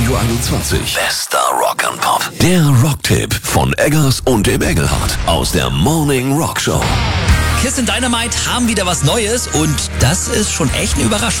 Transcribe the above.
Radio 21. Bester Rock and Pop. Der Rocktipp von Eggers und dem Engelhardt aus der Morning Rock Show. Kiss and Dynamite haben wieder was Neues und das ist schon echt eine Überraschung.